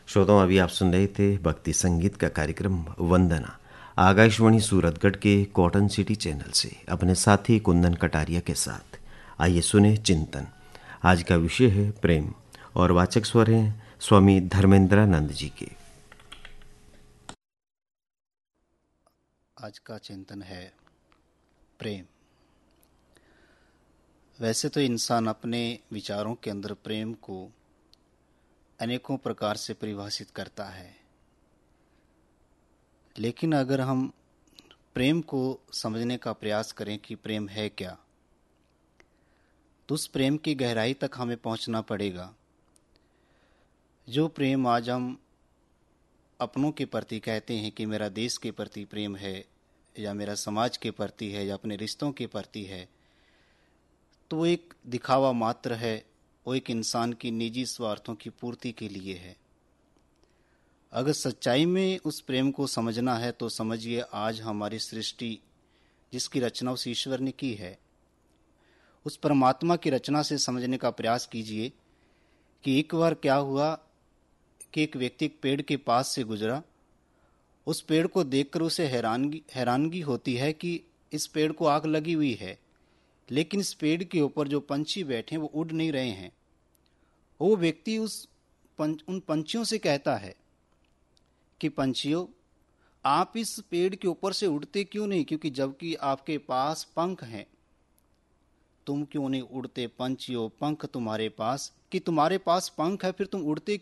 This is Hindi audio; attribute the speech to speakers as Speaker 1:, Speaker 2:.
Speaker 1: श्रोताओं, अभी आप सुन रहे थे भक्ति संगीत का कार्यक्रम वंदना आकाशवाणी सूरतगढ़ के कॉटन सिटी चैनल से अपने साथी कुंदन कटारिया के साथ। आइए सुने चिंतन। आज का विषय है प्रेम और वाचक स्वर हैं स्वामी धर्मेंद्रानंद जी के।
Speaker 2: आज का चिंतन है प्रेम। वैसे तो इंसान अपने विचारों के अंदर प्रेम को अनेकों प्रकार से परिभाषित करता है, लेकिन अगर हम प्रेम को समझने का प्रयास करें कि प्रेम है क्या, तो उस प्रेम की गहराई तक हमें पहुंचना पड़ेगा। जो प्रेम आज हम अपनों के प्रति कहते हैं कि मेरा देश के प्रति प्रेम है, या मेरा समाज के प्रति है, या अपने रिश्तों के प्रति है, तो वो एक दिखावा मात्र है। वो एक इंसान की निजी स्वार्थों की पूर्ति के लिए है। अगर सच्चाई में उस प्रेम को समझना है तो समझिए, आज हमारी सृष्टि जिसकी रचना उस ईश्वर ने की है, उस परमात्मा की रचना से समझने का प्रयास कीजिए कि एक बार क्या हुआ कि एक व्यक्ति एक पेड़ के पास से गुजरा। उस पेड़ को देखकर उसे हैरानगी होती है कि इस पेड़ को आग लगी हुई है, लेकिन इस पेड़ के ऊपर जो पंछी बैठे हैं वो उड़ नहीं रहे हैं। वो व्यक्ति उन पंछियों से कहता है कि पंछियों, आप इस पेड़ के ऊपर से उड़ते क्यों नहीं, क्योंकि जबकि आपके पास पंख हैं, तुम क्यों नहीं उड़ते पंछियों? पंख तुम्हारे पास, कि तुम्हारे पास पंख है फिर तुम उड़ते